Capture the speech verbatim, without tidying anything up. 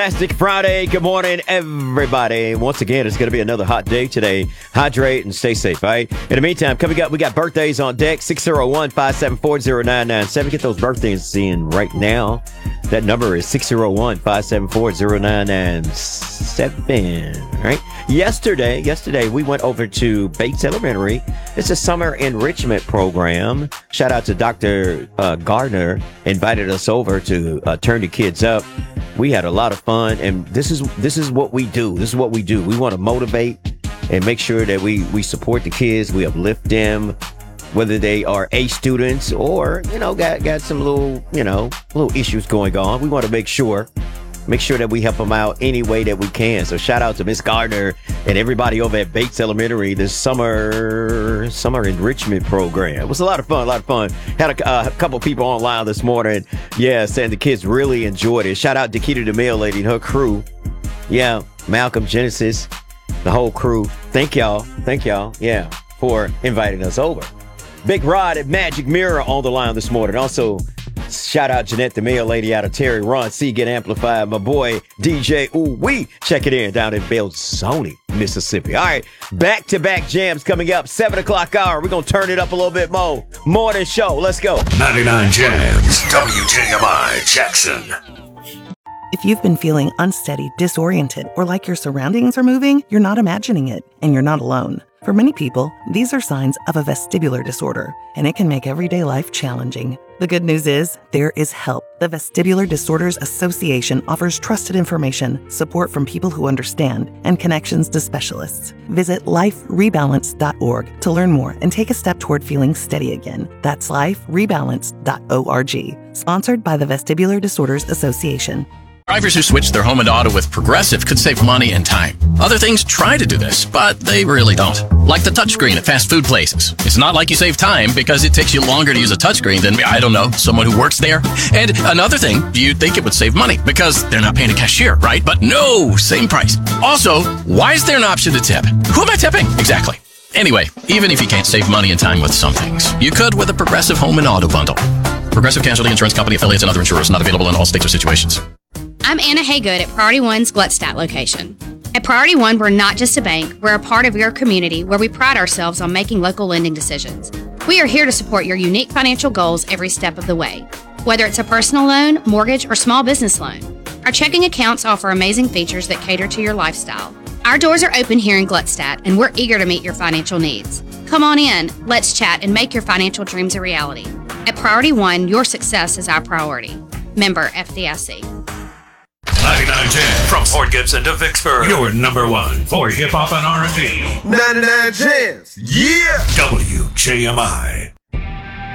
Fantastic Friday. Good morning, everybody. Once again, it's going to be another hot day today. Hydrate and stay safe, all right? In the meantime, coming up, we got birthdays on deck. six oh one, five seven four, oh nine nine seven. Get those birthdays in right now. That number is six oh one, five seven four, oh nine nine seven. All right? Yesterday, yesterday, we went over to Bates Elementary. It's a summer enrichment program. Shout out to Doctor Uh, Gardner. Invited us over to uh, turn the kids up. We had a lot of fun, and this is this is what we do. This is what we do. We want to motivate and make sure that we we support the kids. We uplift them, whether they are A students or you know got got some little you know little issues going on. We want to make sure make sure that we help them out any way that we can. So shout out to Miss Gardner and everybody over at Bates Elementary. This summer summer enrichment program. It was a lot of fun. A lot of fun. Had a, uh, a couple people online this morning. Yeah, saying the kids really enjoyed it. Shout out to Keita the Mail Lady and her crew. Yeah, Malcolm, Genesis, the whole crew. Thank y'all. Thank y'all. Yeah, for inviting us over. Big Rod at Magic Mirror on the line this morning. Also, shout out Jeanette the Mail Lady out of Terry. Ron C. Get Amplified. My boy D J Ooh Wee. Check it in down in Belzoni, Mississippi. All right, back-to-back jams coming up. seven o'clock hour. We're going to turn it up a little bit more. Morning show. Let's go. ninety-nine Jams. W J M I Jackson. If you've been feeling unsteady, disoriented, or like your surroundings are moving, you're not imagining it, and you're not alone. For many people, these are signs of a vestibular disorder, and it can make everyday life challenging. The good news is, there is help. The Vestibular Disorders Association offers trusted information, support from people who understand, and connections to specialists. Visit life rebalance dot org to learn more and take a step toward feeling steady again. That's life rebalance dot org. Sponsored by the Vestibular Disorders Association. Drivers who switch their home and auto with Progressive could save money and time. Other things try to do this, but they really don't. Like the touchscreen at fast food places. It's not like you save time because it takes you longer to use a touchscreen than, I don't know, someone who works there. And another thing, you'd think it would save money because they're not paying a cashier, right? But no, same price. Also, why is there an option to tip? Who am I tipping? Exactly. Anyway, even if you can't save money and time with some things, you could with a Progressive home and auto bundle. Progressive Casualty Insurance Company affiliates and other insurers, not available in all states or situations. I'm Anna Haygood at Priority One's Gluckstadt location. At Priority One, we're not just a bank, we're a part of your community where we pride ourselves on making local lending decisions. We are here to support your unique financial goals every step of the way, whether it's a personal loan, mortgage, or small business loan. Our checking accounts offer amazing features that cater to your lifestyle. Our doors are open here in Gluckstadt, and we're eager to meet your financial needs. Come on in, let's chat, and make your financial dreams a reality. At Priority One, your success is our priority. Member F D I C. ninety-nine Jams. From Fort Gibson to Vicksburg. Your number one for hip hop and R and B. ninety-nine Jams. Yeah. W J M I.